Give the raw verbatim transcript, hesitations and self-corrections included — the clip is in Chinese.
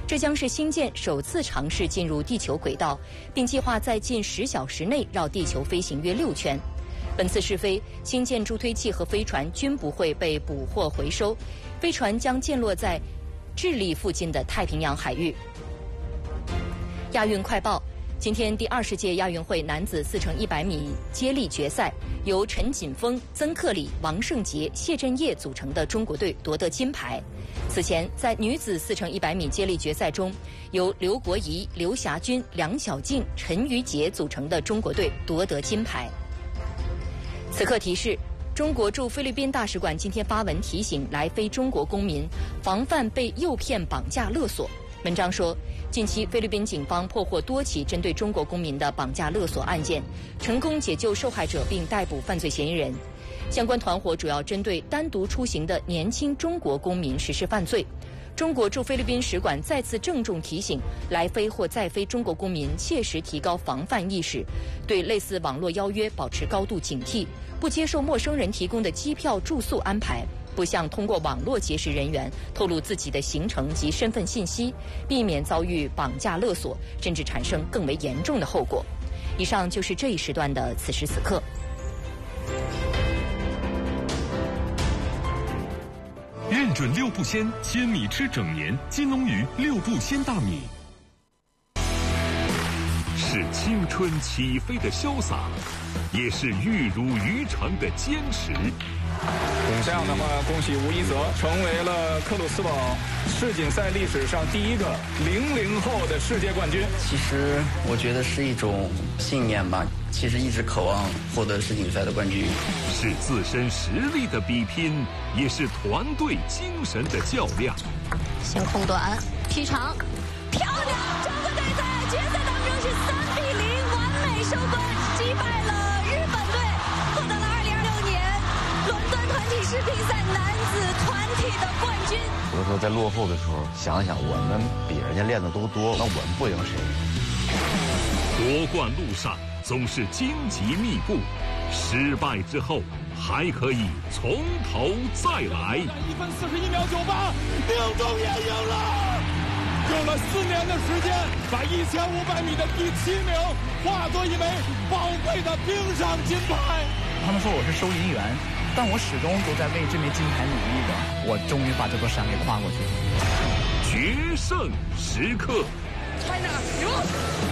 这将是星舰首次尝试进入地球轨道，并计划在近十小时内绕地球飞行约六圈。本次试飞，星舰助推器和飞船均不会被捕获回收，飞船将降落在智利附近的太平洋海域。亚运快报。今天第二十届亚运会男子四乘一百米接力决赛，由陈锦锋、曾克礼、王胜杰、谢震业组成的中国队夺得金牌。此前，在女子四乘一百米接力决赛中，由刘国怡、刘霞君、梁晓静、陈瑜杰组成的中国队夺得金牌。此刻提示：中国驻菲律宾大使馆今天发文提醒来菲中国公民防范被诱骗、绑架、勒索。文章说，近期菲律宾警方破获多起针对中国公民的绑架勒索案件，成功解救受害者并逮捕犯罪嫌疑人。相关团伙主要针对单独出行的年轻中国公民实施犯罪。中国驻菲律宾使馆再次郑重提醒来菲或在菲中国公民切实提高防范意识，对类似网络邀约保持高度警惕，不接受陌生人提供的机票、住宿安排，不向通过网络结识人员透露自己的行程及身份信息，避免遭遇绑架勒索，甚至产生更为严重的后果。以上就是这一时段的此时此刻。 认准六步鲜，鲜米吃整年。金龙鱼六步鲜大米，是青春起飞的潇洒，也是玉汝于成的坚持。 这样的话，恭喜吴一泽成为了克鲁斯堡世锦赛历史上第一个零零后的世界冠军。 其实我觉得是一种信念吧，其实一直渴望获得世锦赛的冠军。 是自身实力的比拼，也是团队精神的较量。 先控短，劈长，漂亮！中国队在决赛当中是三比零完美收官，击败了日本队，获得了二零二六年伦敦团体世乒赛男子团体的冠军。 有的时候在落后的时候，想想我们比人家练的都多，那我们不赢谁？ 夺冠路上总是荆棘密布，失败之后还可以从头再来。 一分四十一秒九八，命中也赢了。用了四年的时间，把一千五百米的第七名化作一枚宝贵的冰上金牌。 他们说我是收银员，但我始终都在为这枚金牌努力着。我终于把这座山给跨过去了。 决胜时刻。 China 赢。